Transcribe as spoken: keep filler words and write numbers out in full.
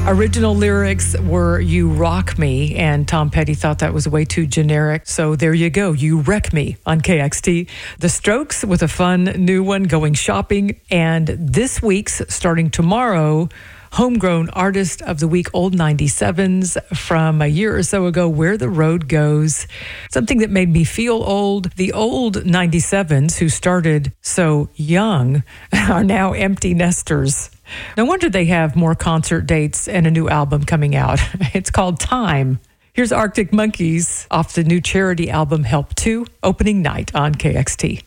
Original lyrics were "You Rock Me," and Tom Petty thought that was way too generic. So there you go. "You Wreck Me" on K X T. The Strokes with a fun new one, "Going Shopping." And this week's, starting tomorrow, Homegrown Artist of the Week, Old ninety-sevens from a year or so ago, "Where the Road Goes." Something that made me feel old. The old ninety-sevens, who started so young, are now empty nesters. No wonder they have more concert dates and a new album coming out. It's called Time. Here's Arctic Monkeys off the new charity album Help two, opening night on K X T.